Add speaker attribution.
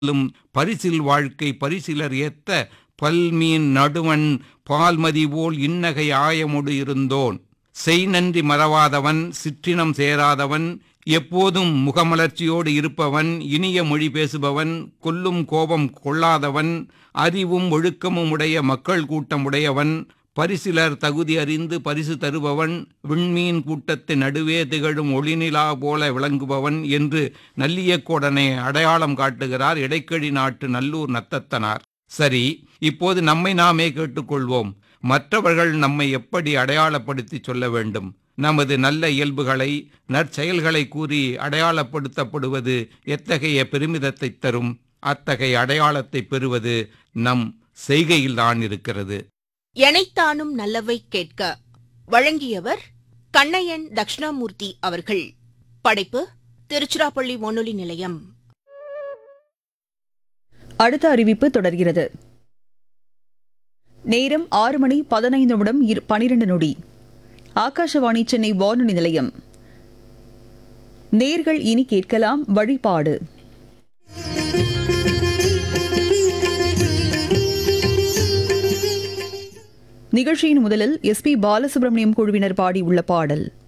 Speaker 1: பரிசில் வாழ்க்கை பரிசிலர் ஏத்த பல்மீன் நடுவன் பால்மதி போல் இன்னகை ஆயமுடு இருந்தோன். செய் நன்றி மறவாதவன், சிற்றினம் சேராதவன், எப்போதும் முகமலர்ச்சியோடு இருப்பவன், இனிய மொழி பேசுபவன், கொல்லும் கோபம் கொள்ளாதவன், அறிவும் ஒழுக்கமும் உடைய மக்கள் கூட்டம் உடையவன், பரிசிலர் தகுதி அறிந்து பரிசு தருபவன், விண்மீன் கூட்டத்தின் நடுவே திகழும் ஒளிநிலா போல விளங்குபவன் என்று நல்லியக்கோடனை அடையாளம் காட்டுகிறார் இடைக்கழி நாட்டு நல்லூர் நத்தத்தனார். சரி, இப்போது நம்மை நாமே கேட்டுக்கொள்வோம். மற்றவர்கள் நம்மை எப்படி அடையாளப்படுத்தி சொல்ல வேண்டும்? நமது நல்ல இயல்புகளை நற்செயல்களை கூறி அடையாளப்படுத்தப்படுவது எத்தகைய பெருமிதத்தை தரும்? அத்தகைய அடையாளத்தை பெறுவது நம் செய்கையில்தான் இருக்கிறது.
Speaker 2: எனைத்தானும் நல்லவை கேட்க வழங்கியவர் கண்ணையன் தட்சிணாமூர்த்தி அவர்கள். படைப்பு திருச்சிராப்பள்ளி வானொலி நிலையம்.
Speaker 3: அடுத்த அறிவிப்பு தொடர்கிறது. நேரம் 6:15 ஆகாஷவாணி சென்னை வானொலி நிலையம். நேர்கள் இனி கேட்கலாம் வழிபாடு. நிகழ்ச்சியின் முதலில் எஸ்பி பாலசுப்ரமணியம் குழுவினர் பாடியுள்ள பாடல்.